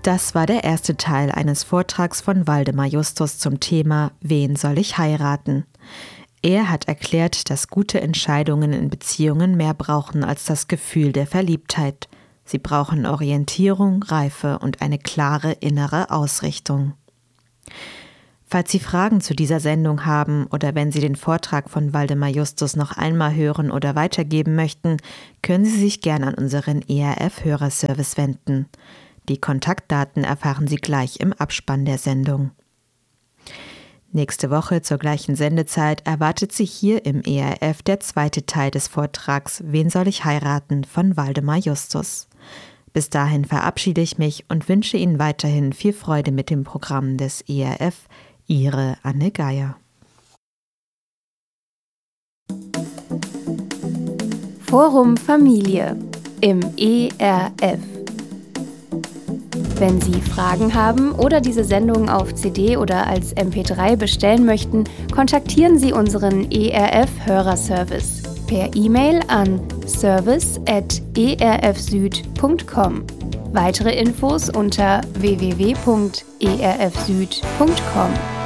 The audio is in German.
Das war der erste Teil eines Vortrags von Waldemar Justus zum Thema »Wen soll ich heiraten?«. Er hat erklärt, dass gute Entscheidungen in Beziehungen mehr brauchen als das Gefühl der Verliebtheit. Sie brauchen Orientierung, Reife und eine klare innere Ausrichtung. Falls Sie Fragen zu dieser Sendung haben oder wenn Sie den Vortrag von Waldemar Justus noch einmal hören oder weitergeben möchten, können Sie sich gern an unseren ERF-Hörerservice wenden. Die Kontaktdaten erfahren Sie gleich im Abspann der Sendung. Nächste Woche zur gleichen Sendezeit erwartet Sie hier im ERF der zweite Teil des Vortrags »Wen soll ich heiraten?« von Waldemar Justus. Bis dahin verabschiede ich mich und wünsche Ihnen weiterhin viel Freude mit dem Programm des ERF. Ihre Anne Geier. Forum Familie im ERF. Wenn Sie Fragen haben oder diese Sendung auf CD oder als MP3 bestellen möchten, kontaktieren Sie unseren ERF-Hörerservice per E-Mail an service@erfsüd.com. Weitere Infos unter www.erfsüd.com.